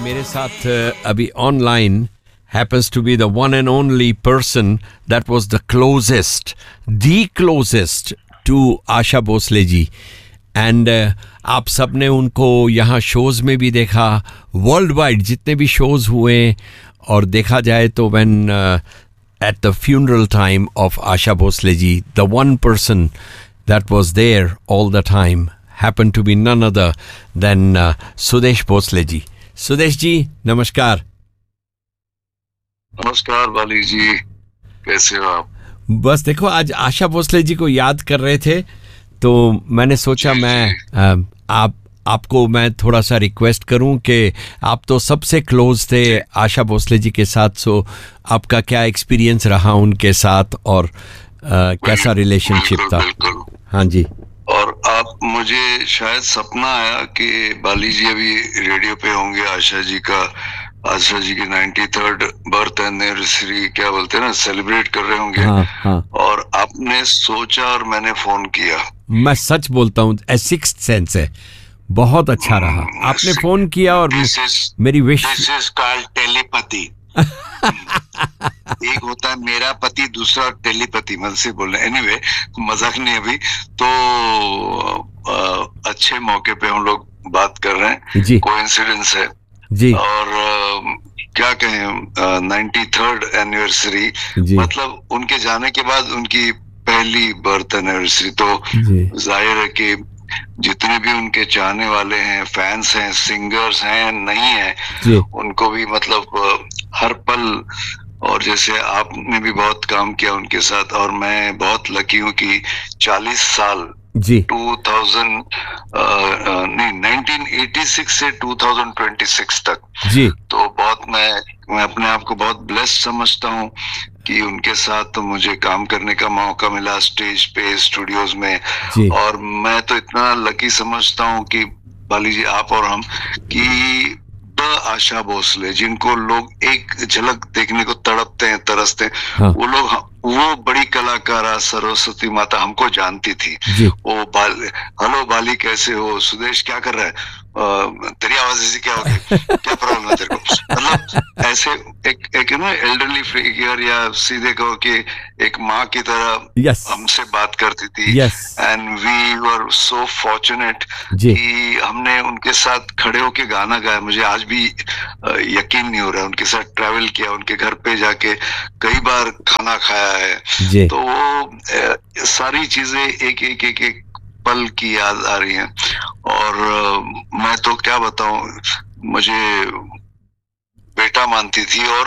मेरे साथ अभी online happens to be the one and only person that was the closest to Asha Bhosle ji. And आप सब ने उनको यहाँ शोज़ में भी देखा, वर्ल्ड वाइड जितने भी शोज़ हुए. और देखा जाए तो when at the funeral time of Asha Bhosle ji, the one person that was there all the time happened to be none other than Sudesh Bhosle ji. Sudesh ji, नमस्कार. नमस्कार बाली जी, कैसे हो आप? बस देखो, आज आशा भोसले जी को याद कर रहे थे तो मैंने सोचा मैं आपको मैं थोड़ा सा रिक्वेस्ट करूं कि आप तो सबसे क्लोज थे आशा भोसले जी के साथ. सो आपका क्या एक्सपीरियंस रहा उनके साथ और कैसा रिलेशनशिप था? हाँ जी. और आप, मुझे शायद सपना आया कि बाली जी अभी रेडियो पे होंगे, आशा जी की 93rd बर्थ एनिवर्सरी क्या बोलते हैं ना, सेलिब्रेट कर रहे होंगे. हाँ. और आपने सोचा और मैंने फोन किया. मैं सच बोलता हूँ, सिक्स्थ सेंस है. बहुत अच्छा रहा आपने फोन किया और मेरी wish. This is called telepathy. एक होता है मेरा पति, दूसरा टेलीपैथी. मन से बोल रहे. एनीवे, मजाक नहीं अभी तो. अच्छे मौके पे हम लोग बात कर रहे हैं जी. कोइंसिडेंस है जी. और क्या कहें, 93rd एनिवर्सरी, मतलब उनके जाने के बाद उनकी पहली बर्थ एनिवर्सरी. तो जाहिर है कि जितने भी उनके चाहने वाले हैं, फैंस हैं, सिंगर्स हैं, नहीं हैं, उनको भी मतलब हर पल. और जैसे आपने भी बहुत काम किया उनके साथ, और मैं बहुत लकी हूँ कि 40 साल जी 1986 से 2026 तक जी. तो बहुत मैं अपने आप को बहुत ब्लेस्ड समझता हूँ कि उनके साथ तो मुझे काम करने का मौका मिला स्टेज पे, स्टूडियोज में जी. और मैं तो इतना लकी समझता हूँ कि बाली जी, आप और हम, कि आशा भोसले जिनको लोग एक झलक देखने को तड़पते हैं, तरसते हैं, हाँ. वो बड़ी कलाकारा सरस्वती माता हमको जानती थी. वो हेलो बाली, कैसे हो? सुदेश क्या कर रहा है? तेरी आवाज ऐसी क्या हो गई? क्या प्रॉब्लम है तेरे को? मतलब ऐसे एक ना एल्डरली फिगर, या सीधे कहो कि एक माँ की तरह हमसे बात करती थी. And we were so fortunate कि हमने उनके साथ खड़े होके गाना गाया. मुझे आज भी यकीन नहीं हो रहा है. उनके साथ ट्रैवल किया, उनके घर पे जाके कई बार खाना खाया है. तो वो सारी चीजें एक पल की याद आ रही हैं. और मैं तो क्या बताऊं, मुझे बेटा मानती थी. और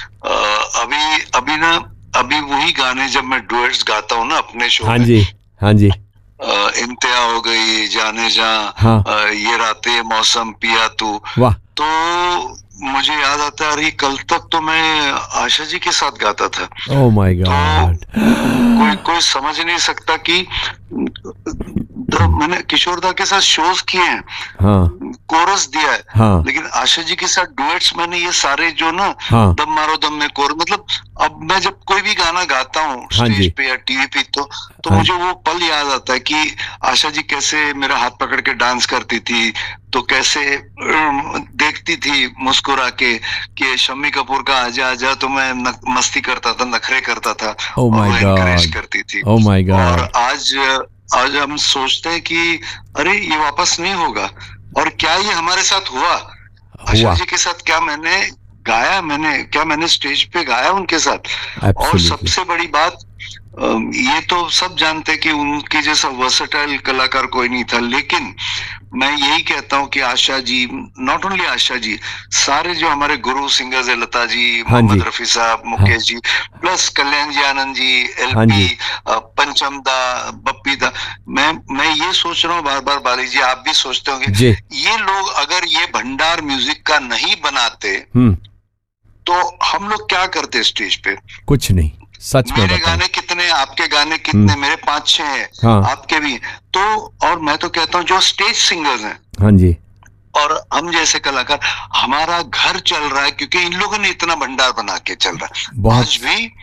अभी वही गाने जब मैं डुएट्स गाता हूँ ना अपने शो में. हाँ जी. इंतहा हो गई, जाने जा, ये रातें, मौसम, पिया तू. तो मुझे याद आता है, अरे कल तक तो मैं आशा जी के साथ गाता था. Oh my God. कोई समझ नहीं सकता कि मैंने किशोर दा के साथ शोज किए हैं, कोरस दिया है, लेकिन आशा जी के साथ डुएट्स मैंने ये सारे जो ना, दम मारो दम में कोर, मतलब अब मैं जब कोई भी गाना गाता हूँ स्टेज पे या टीवी पे तो मुझे वो पल याद आता है कि आशा जी कैसे मेरा हाथ पकड़ के डांस करती थी, तो कैसे देखती थी मुस्कुरा के कि शम्मी कपूर का आजा आजा, तो मैं मस्ती करता था, नखरे करता था, और वो एनकरेज करती थी. और आज हम सोचते हैं कि अरे ये वापस नहीं होगा. और क्या ये हमारे साथ हुआ? आशा जी के साथ क्या मैंने स्टेज पे गाया उनके साथ. और सबसे बड़ी बात, ये तो सब जानते कि उनके जैसा वर्सेटाइल कलाकार कोई नहीं था, लेकिन मैं यही कहता हूँ कि आशा जी, नॉट ओनली आशा जी, सारे जो हमारे गुरु सिंगर्स है, लता जी, मोहम्मद रफी साहब, मुकेश जी, प्लस कल्याण जी, आनंद जी, एलपी, पंचम दा, बप्पी दा, मैं ये सोच रहा हूँ बार बार, बाली जी आप भी सोचते होंगे, ये लोग अगर ये भंडार म्यूजिक का नहीं बनाते तो हम लोग क्या करते स्टेज पे? कुछ नहीं. सच में मेरे गाने कितने, आपके गाने कितने, मेरे 5-6 हैं, आपके भी. तो और मैं तो कहता हूँ जो स्टेज सिंगर्स हैं, हाँ जी, और हम जैसे कलाकार, हमारा घर चल रहा है क्योंकि इन लोगों ने इतना भंडार बना के चल रहा है आज भी.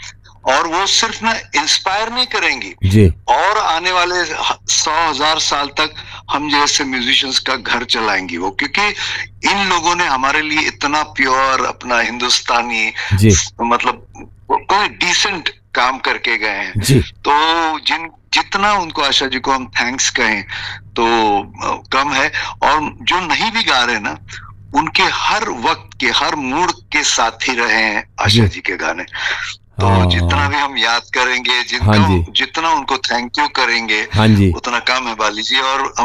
और वो सिर्फ ना इंस्पायर नहीं करेंगी जी, और आने वाले 100,000 साल तक हम जैसे म्यूजिशियंस का घर चलाएंगी वो, क्योंकि इन लोगों ने हमारे लिए इतना प्योर अपना हिंदुस्तानी मतलब कोई डिसेंट काम करके गए हैं जी। तो जितना उनको आशा जी को हम थैंक्स कहें तो कम है। और जो नहीं भी गा रहे ना, उनके हर वक्त के हर मूड के साथ ही रहे हैं आशा जी के गाने। तो जितना भी हम याद करेंगे, जितना उनको थैंक यू करेंगे, उतना कम है बाली जी।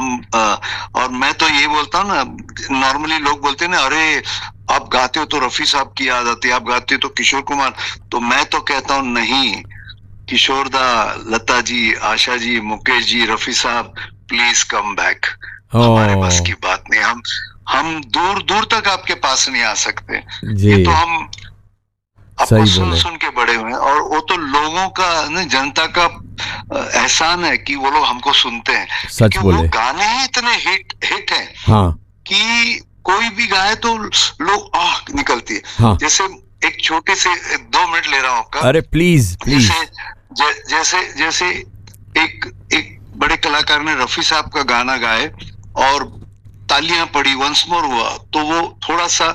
और मैं तो ये बोलता हूँ ना, नॉर्मली लोग बोलते हैं ना, अरे आप गाते हो तो रफी साहब की याद आती है, आप गाते हो तो किशोर कुमार। तो मैं तो कहता हूँ नहीं, किशोर दा, लता जी, आशा जी, मुकेश जी, रफी साहब, प्लीज कम बैक। हमारे बस की बात नहीं, हम दूर दूर तक आपके पास नहीं आ सकते। ये तो हम आपको सुन के बड़े हुए हैं, और वो तो लोगों का न, जनता का एहसान है कि वो लोग हमको सुनते हैं। सच बोले। वो गाने ही इतने हिट हैं कि कोई भी गाए तो लोग आह निकलती है। जैसे एक छोटे से 2 मिनट ले रहा हूँ आपका। अरे प्लीज प्लीज। जैसे एक बड़े कलाकार ने रफी साहब का गाना गाए और तालियां पड़ी, वंस मोर हुआ, तो वो थोड़ा सा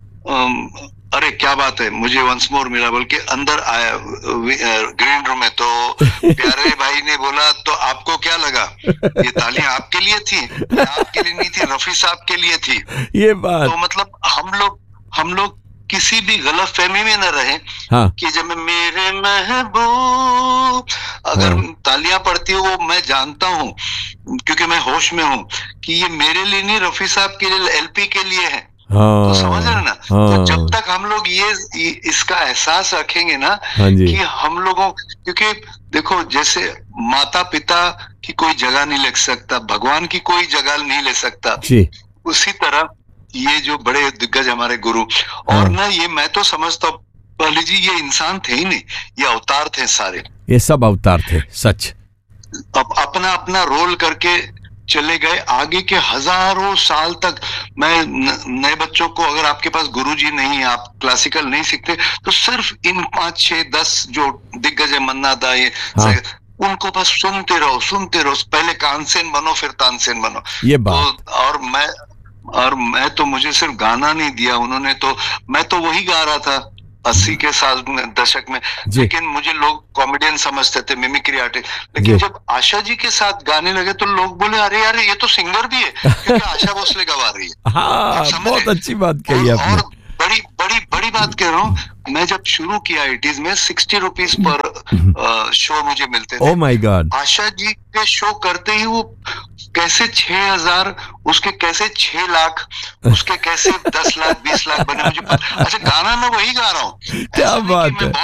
अरे क्या बात है, मुझे वंस मोर मिला, बल्कि अंदर आया ग्रीन रूम में, तो प्यारे भाई ने बोला तो आपको क्या लगा, ये तालियां आपके लिए थी, आपके लिए नहीं थी, रफी साहब के लिए थी। ये बात। तो मतलब हम लोग किसी भी गलत फहमी में न रहे कि जब मेरे महबूब अगर तालियां पड़ती है, वो मैं जानता हूँ क्योंकि मैं होश में हूँ कि ये मेरे लिए नहीं, रफी साहब के लिए, एलपी के लिए है। तो समझ रहे ना। तो जब तक हम लोग ये इसका एहसास रखेंगे ना कि हम लोगों, क्योंकि देखो जैसे माता पिता की कोई जगह नहीं ले सकता, भगवान की कोई जगह नहीं ले सकता, उसी तरह ये जो बड़े दिग्गज हमारे गुरु, और ना ये मैं तो समझता हूँ पहले जी, ये इंसान थे ही नहीं, ये अवतार थे सारे, ये सब अवतार थे, सच। अब अपना अपना रोल करके चले गए आगे के हजारों साल तक। मैं नए बच्चों को, अगर आपके पास गुरुजी नहीं है, आप क्लासिकल नहीं सीखते, तो सिर्फ इन 5, 6, 10 जो दिग्गज है, मन्ना दा, ये उनको बस सुनते रहो। पहले कानसेन बनो, फिर तानसेन बनो। ये बात। तो और मैं तो, मुझे सिर्फ गाना नहीं दिया उन्होंने, तो मैं तो वही गा रहा था 80 के साल दशक में, लेकिन मुझे लोग कॉमेडियन समझते थे, मिमिक्री आर्टिस्ट। लेकिन जब आशा जी के साथ गाने लगे तो लोग बोले, अरे यार ये तो सिंगर भी है, क्योंकि आशा भोसले गवा रही है। बहुत अच्छी बात कही आपने। और बड़ी बात कह रहा हूँ, मैं जब शुरू किया 80s में 60 रुपीज पर शो मुझे मिलते थे। Oh my God. Asha ji के शो करते ही वो कैसे 6,000, उसके कैसे 6 लाख, उसके कैसे 10 लाख 20 लाख बने, मुझे पता। अच्छा, गाना मैं वही गा रहा हूँ, क्या बात है।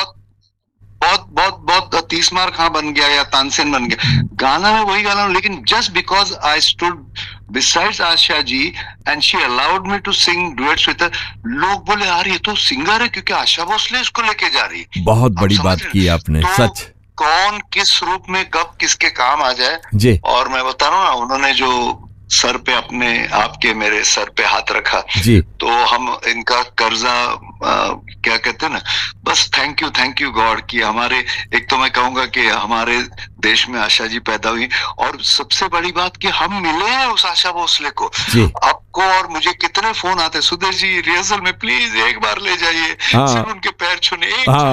बहुत 30 मार्क हाँ बन गया या तानसेन बन गया, गाना मैं वही गा रहा हूँ। लेकिन just because I stood besides Asha ji and she allowed me to sing duets with her, लोग बोले यार ये तो सिंगर है, क्योंकि आशा भोसले इसको लेके जा रही है। बहुत बड़ी बात की आपने, तो सच। कौन किस रूप में कब किसके काम आ जाए जी। और मैं बता रहा हूँ ना, उन्होंने जो सर पे अपने आपके मेरे सर पे हाथ रखा जी, तो हम इनका कर्जा क्या कहते हैं ना, बस थैंक यू गॉड कि हमारे, एक तो मैं कहूंगा कि हमारे देश में आशा जी पैदा हुई, और सबसे बड़ी बात कि हम मिले हैं उस आशा भोसले को। आपको और मुझे कितने फोन आते, सुदेश जी रिहर्सल में प्लीज एक बार ले जाइए, सिर्फ उनके पैर छूने,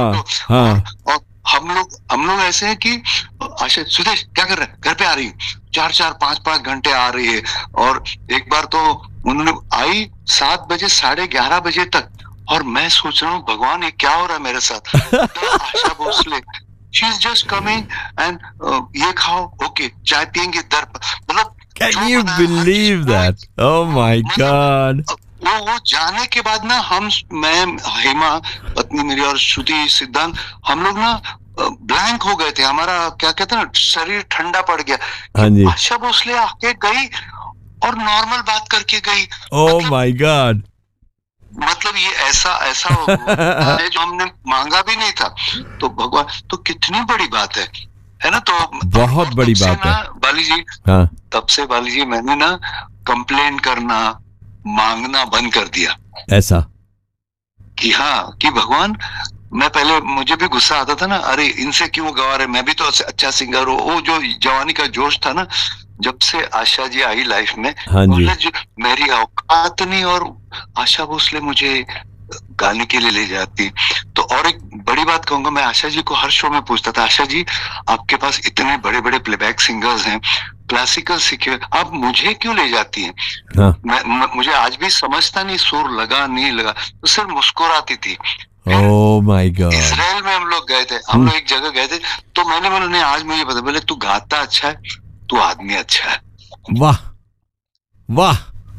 और हम लोग ऐसे हैं कि आशा, सुदेश क्या कर रहे हैं, घर पे आ रही है, 4-4, 5-5 घंटे आ रही है। और एक बार तो उन्होंने आई 7 बजे 11:30 बजे तक, और मैं सोच रहा हूँ भगवान ये क्या हो रहा है मेरे साथ। Asha Bhosle, she is just coming and ये खाओ, ओके, चाय पियेंगे, मतलब can you believe that? Oh my God. वो जाने के बाद ना, मैं, हेमा पत्नी मेरी और श्रुति सिद्धांत, हम लोग ना ब्लैंक हो गए थे, हमारा क्या कहते हैं ना, शरीर ठंडा पड़ गया। आशा भोसले आके गई और नॉर्मल बात करके गई। Oh my God. मतलब ये ऐसा है जो हमने मांगा भी नहीं था, तो भगवान, तो कितनी बड़ी बात है ना। तो बहुत बड़ी बात है बाली जी। तब से बाली जी मैंने ना कंप्लेन करना, मांगना बंद कर दिया, ऐसा कि हाँ, कि भगवान, मैं पहले मुझे भी गुस्सा आता था ना, अरे इनसे क्यों गवा रहे, मैं भी तो अच्छा सिंगर हूँ। वो जो जवानी का जोश था ना, जब से आशा जी आई लाइफ में, मेरी औकात नहीं, और आशा भोसले मुझे गाने के लिए ले जाती। तो और एक बड़ी बात कहूंगा, मैं आशा जी को हर शो में पूछता था, आशा जी आपके पास इतने बड़े बड़े प्लेबैक सिंगर्स हैं, क्लासिकल सीखे, आप मुझे क्यों ले जाती हैं? हाँ। मुझे आज भी समझता नहीं, सुर लगा नहीं लगा, तो सिर्फ मुस्कुराती थी। Oh my God. इजराइल में हम लोग गए थे, हम लोग एक जगह गए थे, तो मैंने बोला नहीं, आज मुझे पता, बोले तू गाता अच्छा है, तू आदमी अच्छा है। वाह वाह।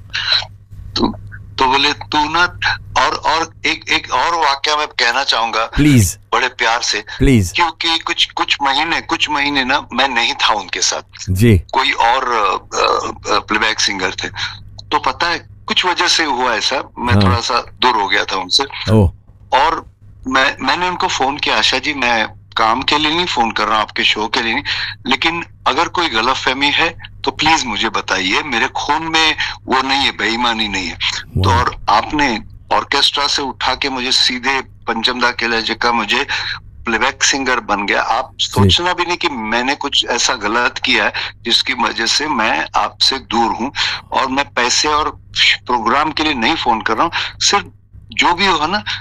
तो बोले तू ना, और एक और वाक्य मैं कहना चाहूंगा प्लीज, बड़े प्यार से प्लीज, क्योंकि कुछ महीने ना मैं नहीं था उनके साथ जी, कोई और प्लेबैक सिंगर थे, तो पता है कुछ वजह से हुआ ऐसा, मैं थोड़ा सा दूर हो गया था उनसे। और मैंने उनको फोन किया, आशा जी मैं काम के लिए नहीं फोन कर रहा हूँ, आपके शो के लिए नहीं, लेकिन अगर कोई गलतफहमी है तो प्लीज मुझे बताइए, मेरे खून में वो नहीं है, बेईमानी नहीं है। तो और आपने ऑर्केस्ट्रा से उठा के मुझे सीधे पंचमदा के जगह मुझे प्लेबैक सिंगर बन गया। आप सोचना भी नहीं कि मैंने कुछ ऐसा गलत किया है जिसकी वजह से मैं आपसे दूर हूँ, और मैं पैसे और प्रोग्राम के लिए नहीं फोन कर रहा हूँ, सिर्फ जो भी हो ना,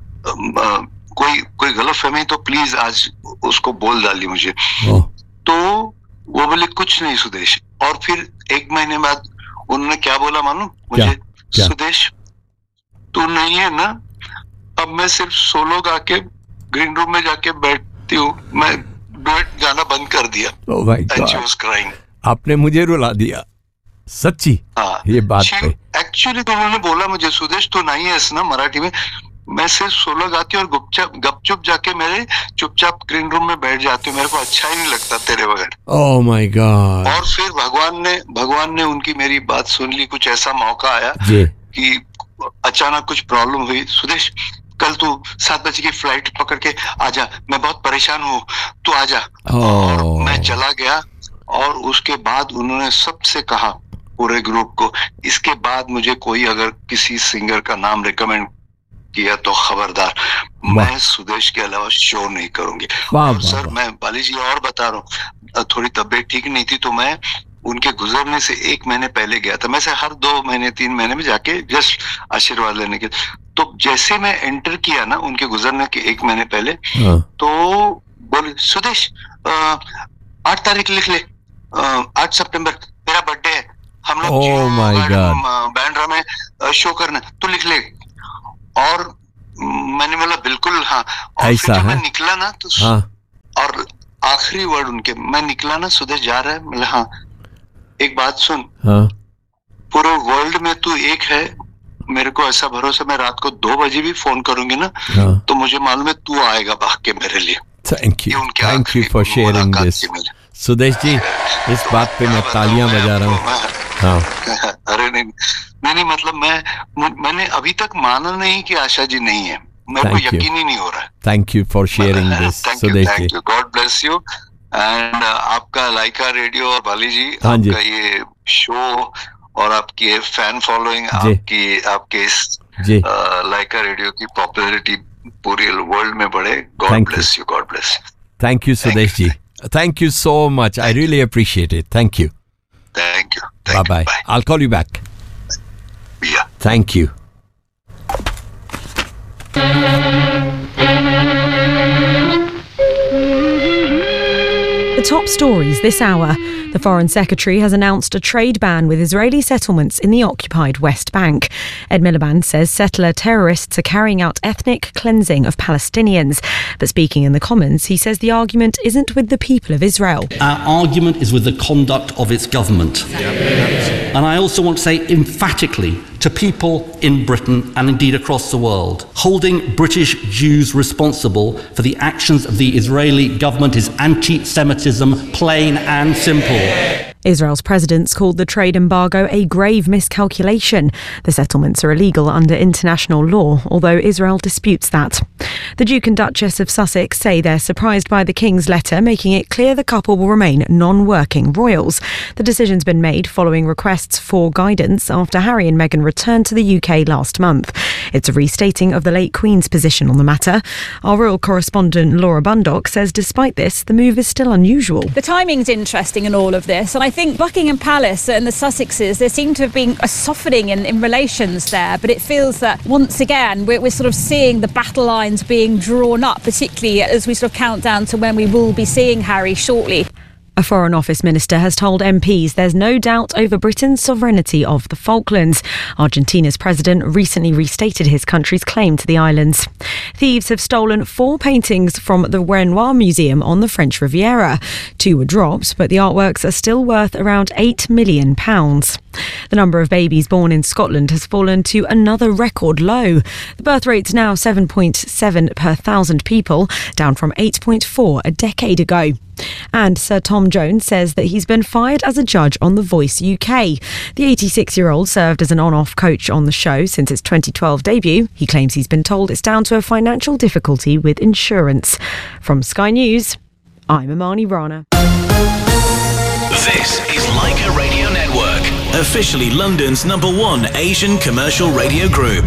कोई गलतफहमी तो प्लीज आज उसको बोल डाली मुझे। तो वो बोले कुछ नहीं सुदेश, और फिर 1 महीने बाद उन्होंने क्या बोला मालूम मुझे? क्या? सुदेश तू नहीं है ना, अब मैं सिर्फ सोलो गा के ग्रीन रूम में जाके बैठती हूँ, मैं डुएट गाना बंद कर दिया। Oh my God. And she was crying. आपने मुझे रुला दिया सच्ची। हाँ, ये बात पे एक्चुअली तो उन्होंने बोला मुझे, सुदेश तो नहीं है ना मराठी में, मैं सिर्फ सोलो गाती हूँ और गपचुप जाके मेरे चुपचाप ग्रीन रूम में बैठ जाती हूँ, मेरे को अच्छा ही नहीं लगता तेरे बगैर। Oh my God. और फिर भगवान ने उनकी मेरी बात सुन ली, कुछ ऐसा मौका आया कि अचानक कुछ प्रॉब्लम हुई, सुदेश कल तू 7 बजे की फ्लाइट पकड़ के आजा, मैं बहुत परेशान हूँ, तू आजा। और मैं चला गया, और उसके बाद उन्होंने सबसे कहा पूरे ग्रुप को, इसके बाद मुझे कोई अगर किसी सिंगर का नाम रिकमेंड किया तो खबरदार, मैं सुदेश के अलावा शो नहीं करूंगी। और सर मैं बाली जी और बता रहा हूँ, थोड़ी तबीयत ठीक नहीं थी, तो मैं उनके गुजरने से 1 महीने पहले गया था, मैं से हर 2 महीने 3 महीने में जाके जस्ट आशीर्वाद लेने के। तो जैसे मैं एंटर किया ना उनके गुजरने के 1 महीने पहले, तो बोले सुदेश 8 तारीख लिख ले, 8 सितंबर मेरा बर्थडे है, हम लोग बैंड्रा में शो करना, तो लिख ले। और मैंने बोला बिल्कुल हाँ। और फिर जब मैं निकला ना तो और आखिरी वर्ड उनके, मैं निकला ना, सुदेश जा रहा है, मतलब हाँ एक बात सुन, पूरे वर्ल्ड में तू एक है, मेरे को ऐसा भरोसा, मैं रात को 2 बजे भी फोन करूंगी ना तो मुझे मालूम है तू आएगा भाग के मेरे लिए। Thank you for sharing this Sudesh ji, इस बात पे मैं तालियां बजा रहा हूँ। अरे नहीं मतलब मैंने अभी तक माना नहीं कि आशा जी नहीं है, मेरे को यकीन ही नहीं हो रहा है। Thank you for sharing this Sudesh ji, God bless you. And आपका लाइका रेडियो और बाली जी, आपका ये शो और आपकी फैन फॉलोइंग, आपके इस लाइका रेडियो की पॉपुलैरिटी पूरी वर्ल्ड में बढ़े। God bless you, God bless you. Thank you Sudesh ji, thank you so much. I really appreciate it. Thank you. Thank you. Bye-bye. I'll call you back. Yeah. Thank you. The top stories this hour. The Foreign Secretary has announced a trade ban with Israeli settlements in the occupied West Bank. Ed Miliband says settler terrorists are carrying out ethnic cleansing of Palestinians. But speaking in the Commons, he says the argument isn't with the people of Israel. Our argument is with the conduct of its government. And I also want to say emphatically to people in Britain and indeed across the world, holding British Jews responsible for the actions of the Israeli government is anti-Semitism, plain and simple. Israel's president's called the trade embargo a grave miscalculation. The settlements are illegal under international law, although Israel disputes that. The Duke and Duchess of Sussex say they're surprised by the King's letter making it clear the couple will remain non-working royals. The decision's been made following requests for guidance after Harry and Meghan returned to the UK last month. It's a restating of the late Queen's position on the matter. Our royal correspondent Laura Bundock says despite this, the move is still unusual. The timing's interesting in all of this, and I think Buckingham Palace and the Sussexes, there seem to have been a softening in relations there, but it feels that once again we're sort of seeing the battle lines being drawn up, particularly as we sort of count down to when we will be seeing Harry shortly. A Foreign Office minister has told MPs there's no doubt over Britain's sovereignty of the Falklands. Argentina's president recently restated his country's claim to the islands. Thieves have stolen 4 paintings from the Renoir Museum on the French Riviera. 2 were dropped, but the artworks are still worth around £8 million. The number of babies born in Scotland has fallen to another record low. The birth rate's now 7.7 per 1,000 people, down from 8.4 a decade ago. And Sir Tom Jones says that he's been fired as a judge on The Voice UK. The 86-year-old served as an on-off coach on the show since its 2012 debut. He claims he's been told it's down to a financial difficulty with insurance. From Sky News, I'm Amani Rana. This is Leica Radio Network, officially London's #1 Asian commercial radio group.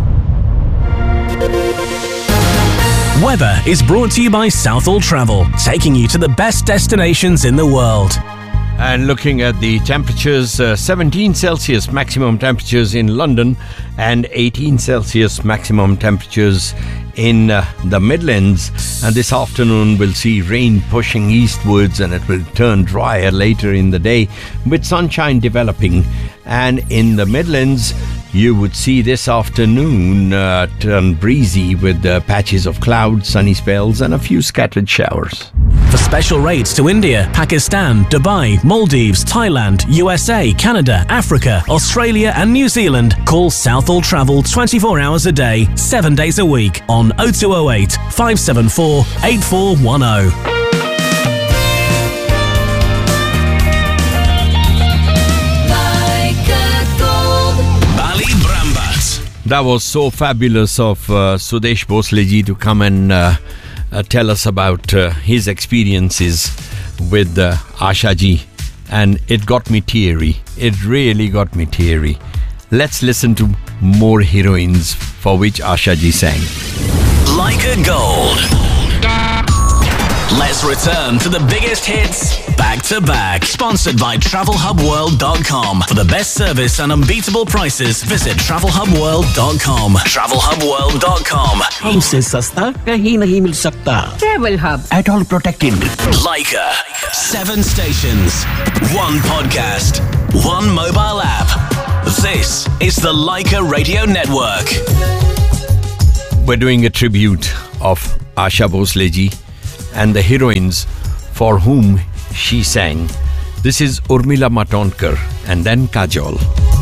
Weather is brought to you by Southall Travel, taking you to the best destinations in the world. And looking at the temperatures, 17 Celsius maximum temperatures in London and 18 Celsius maximum temperatures in the Midlands. And this afternoon we'll see rain pushing eastwards and it will turn drier later in the day with sunshine developing. And in the Midlands, you would see this afternoon turn breezy with patches of clouds, sunny spells and a few scattered showers. For special rates to India, Pakistan, Dubai, Maldives, Thailand, USA, Canada, Africa, Australia and New Zealand, call Southall Travel 24 hours a day, 7 days a week on 0208 574 8410. That was so fabulous of Sudesh Bhosle ji to come and tell us about his experiences with Asha ji. And it got me teary. It really got me teary. Let's listen to more heroines for which Asha ji sang. Leica Gold. Let's return to the biggest hits back to back. Sponsored by TravelHubWorld.com. For the best service and unbeatable prices, visit TravelHubWorld.com. TravelHubWorld.com. हमसे सस्ता कहीं नहीं मिल सकता. Travel Hub. At all protected. Leica. 7 stations. 1 podcast. 1 mobile app. This is the Leica Radio Network. We're doing a tribute of Asha Bhosle ji and the heroines for whom she sang. This is Urmila Matondkar and then Kajol.